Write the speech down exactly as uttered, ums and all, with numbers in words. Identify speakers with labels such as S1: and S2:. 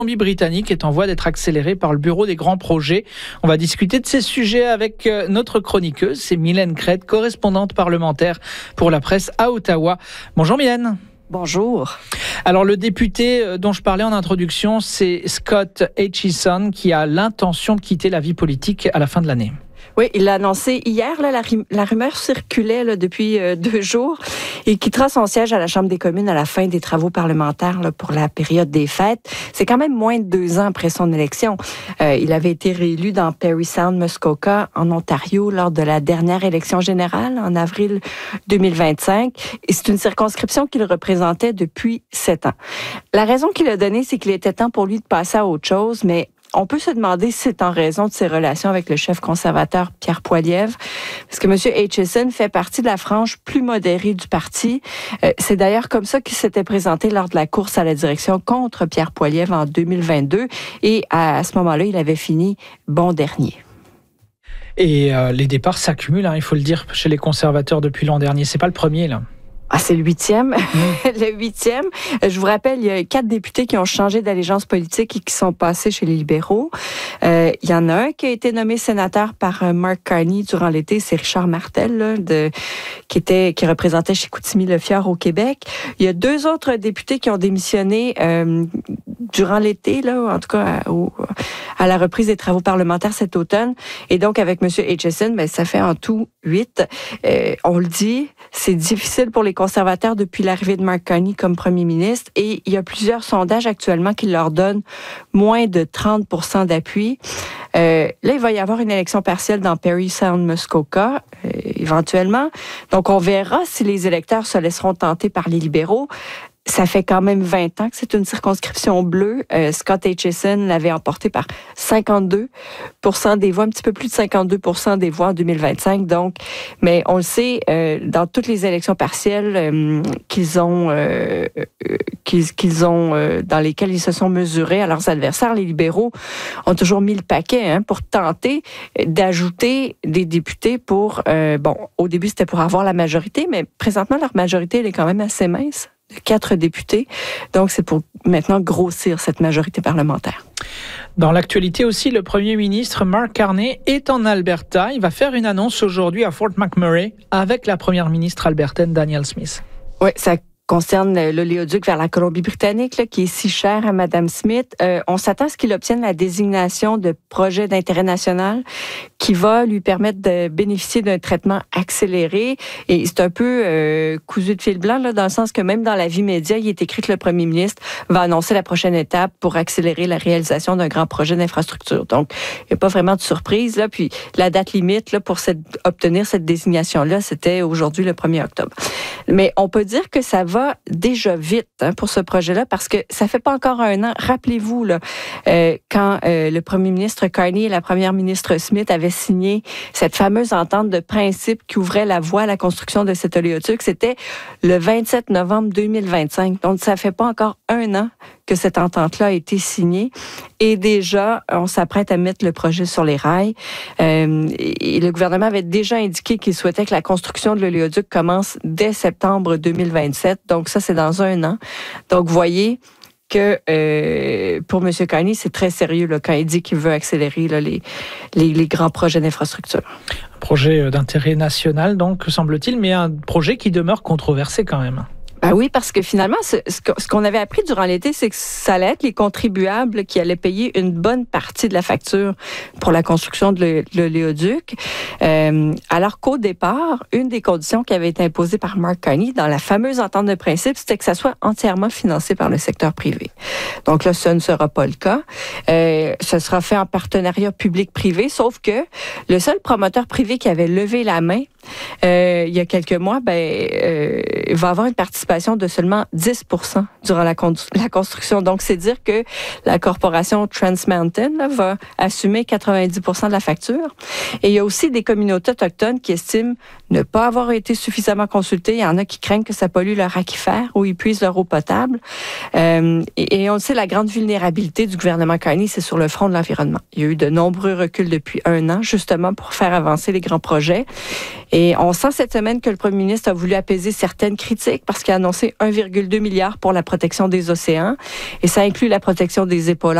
S1: Colombie-Britannique est en voie d'être accélérée par le Bureau des grands projets. On va discuter de ces sujets avec notre chroniqueuse, c'est Mylène Crête, correspondante parlementaire pour la presse à Ottawa. Bonjour Mylène.
S2: Bonjour.
S1: Alors le député dont je parlais en introduction, c'est Scott Aitchison qui a l'intention de quitter la vie politique à la fin de l'année.
S2: Oui, il l'a annoncé hier. Là, la, la rumeur circulait là, depuis euh, deux jours. Il quittera son siège à la Chambre des communes à la fin des travaux parlementaires là, pour la période des fêtes. C'est quand même moins de deux ans après son élection. Euh, il avait été réélu dans Parry Sound, Muskoka, en Ontario, lors de la dernière élection générale en avril deux mille vingt-cinq. Et c'est une circonscription qu'il représentait depuis sept ans. La raison qu'il a donnée, c'est qu'il était temps pour lui de passer à autre chose, mais on peut se demander si c'est en raison de ses relations avec le chef conservateur Pierre Poilievre, parce que M. Aitchison fait partie de la frange plus modérée du parti. Euh, c'est d'ailleurs comme ça qu'il s'était présenté lors de la course à la direction contre Pierre Poilievre en deux mille vingt-deux, et à, à ce moment-là, il avait fini bon dernier.
S1: Et euh, les départs s'accumulent, hein, il faut le dire, chez les conservateurs depuis l'an dernier. C'est pas le premier, là.
S2: Ah, c'est le huitième. Mmh. le huitième. Je vous rappelle, il y a quatre députés qui ont changé d'allégeance politique et qui sont passés chez les libéraux. Euh, il y en a un qui a été nommé sénateur par Mark Carney durant l'été, c'est Richard Martel, là, de, qui était, qui représentait Chicoutimi-Le-Fjord au Québec. Il y a deux autres députés qui ont démissionné euh, durant l'été, là, en tout cas au, à la reprise des travaux parlementaires cet automne. Et donc, avec M. Aitchison, ben, ça fait en tout huit. Euh, on le dit, c'est difficile pour les conservateurs depuis l'arrivée de Mark Carney comme premier ministre, et il y a plusieurs sondages actuellement qui leur donnent moins de trente pour cent d'appui. Euh, là, il va y avoir une élection partielle dans Parry Sound Muskoka, euh, éventuellement. Donc, on verra si les électeurs se laisseront tenter par les libéraux. Ça fait quand même vingt ans que c'est une circonscription bleue. Euh, Scott Aitchison l'avait emporté par cinquante-deux pour cent des voix, un petit peu plus de cinquante-deux pour cent des voix en deux mille vingt-cinq. Donc, mais on le sait, euh, dans toutes les élections partielles euh, qu'ils ont, euh, qu'ils, qu'ils ont, euh, dans lesquelles ils se sont mesurés à leurs adversaires, les libéraux ont toujours mis le paquet hein, pour tenter d'ajouter des députés pour. Euh, bon, au début c'était pour avoir la majorité, mais présentement leur majorité elle est quand même assez mince. Quatre députés. Donc, c'est pour maintenant grossir cette majorité parlementaire.
S1: Dans l'actualité aussi, le premier ministre Mark Carney est en Alberta. Il va faire une annonce aujourd'hui à Fort McMurray avec la première ministre albertaine Danielle Smith.
S2: Oui, ça concerne l'oléoduc vers la Colombie-Britannique, là, qui est si cher à Mme Smith. Euh, on s'attend à ce qu'il obtienne la désignation de projet d'intérêt national qui va lui permettre de bénéficier d'un traitement accéléré. Et c'est un peu euh, cousu de fil blanc, là, dans le sens que même dans la vie média, il est écrit que le premier ministre va annoncer la prochaine étape pour accélérer la réalisation d'un grand projet d'infrastructure. Donc, il n'y a pas vraiment de surprise. Là. Puis, la date limite là, pour cette, obtenir cette désignation-là, c'était aujourd'hui le premier octobre. Mais on peut dire que ça va déjà vite hein, pour ce projet-là parce que ça fait pas encore un an. Rappelez-vous, là, euh, quand euh, le premier ministre Carney et la première ministre Smith avaient signé cette fameuse entente de principe qui ouvrait la voie à la construction de cet oléoduc, c'était le vingt-sept novembre deux mille vingt-cinq. Donc, ça fait pas encore un an que cette entente-là a été signée. Et déjà, on s'apprête à mettre le projet sur les rails. Euh, et le gouvernement avait déjà indiqué qu'il souhaitait que la construction de l'oléoduc commence dès septembre deux mille vingt-sept. Donc ça, c'est dans un an. Donc, vous voyez que euh, pour M. Carney, c'est très sérieux là, quand il dit qu'il veut accélérer là, les, les, les grands projets d'infrastructure.
S1: Un projet d'intérêt national, donc, semble-t-il, mais un projet qui demeure controversé quand même.
S2: Ben oui, parce que finalement, ce, ce qu'on avait appris durant l'été, c'est que ça allait être les contribuables qui allaient payer une bonne partie de la facture pour la construction de l'oléoduc. Euh, alors qu'au départ, une des conditions qui avait été imposée par Mark Carney dans la fameuse entente de principe, c'était que ça soit entièrement financé par le secteur privé. Donc là, ce ne sera pas le cas. Euh, ce sera fait en partenariat public-privé, sauf que le seul promoteur privé qui avait levé la main euh, il y a quelques mois, ben, euh, va avoir une participation de seulement dix pour cent durant la, con- la construction. Donc, c'est dire que la corporation Trans Mountain là, va assumer quatre-vingt-dix pour cent de la facture. Et il y a aussi des communautés autochtones qui estiment ne pas avoir été suffisamment consultées. Il y en a qui craignent que ça pollue leur aquifère ou ils puisent leur eau potable. Euh, et, et on le sait, la grande vulnérabilité du gouvernement Carney, c'est sur le front de l'environnement. Il y a eu de nombreux reculs depuis un an, justement pour faire avancer les grands projets. Et on sent cette semaine que le premier ministre a voulu apaiser certaines critiques parce qu'il a annoncé un virgule deux milliard pour la protection des océans. Et ça inclut la protection des épaules.